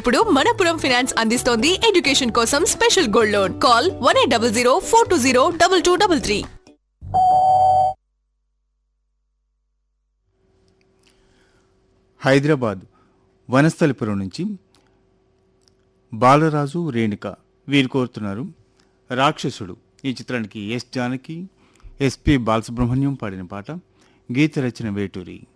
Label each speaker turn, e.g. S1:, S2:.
S1: ఇప్పుడు మనపురం ఫైనాన్స్ అందిస్తోంది ఎడ్యుకేషన్ కోసం special gold loan. Call 1800 420 2233.
S2: Hyderabad Vanasthalipuram నుంచి బాలరాజు రేణుక వీరు కోరుతున్నారు రాక్షసుడు ఈ చిత్రానికి ఎస్ జానకి, ఎస్పి బాలసుబ్రహ్మణ్యం పాడిన పాట, గీత రచన వేటూరి.